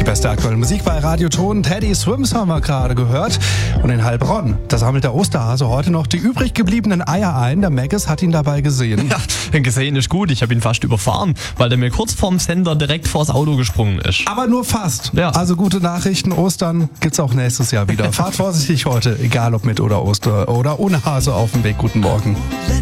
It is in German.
beste aktuelle Musik bei Radio Ton. Teddy Swims haben wir gerade gehört. Und in Heilbronn, da sammelt der Osterhase heute noch die übrig gebliebenen Eier ein. Der Maggis hat ihn dabei gesehen. Ja, gesehen ist gut. Ich habe ihn fast überfahren, weil der mir kurz vorm Sender direkt vors Auto gesprungen ist. Aber nur fast. Ja. Also gute Nachrichten. Ostern gibt's auch nächstes Jahr wieder. Fahrt vorsichtig heute, egal ob mit oder ohne Hase auf dem Weg. Guten Morgen.